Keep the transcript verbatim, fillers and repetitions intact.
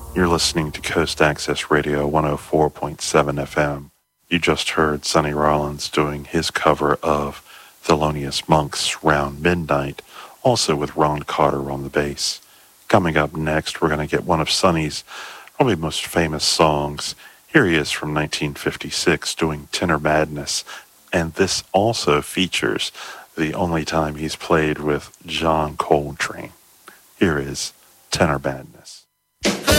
You're listening to Coast Access Radio one oh four point seven F M. You just heard Sonny Rollins doing his cover of Thelonious Monk's Round Midnight, also with Ron Carter on the bass. Coming up next, we're going to get one of Sonny's probably most famous songs. Here he is from nineteen fifty-six doing Tenor Madness, and this also features the only time he's played with John Coltrane. Here is Tenor Madness.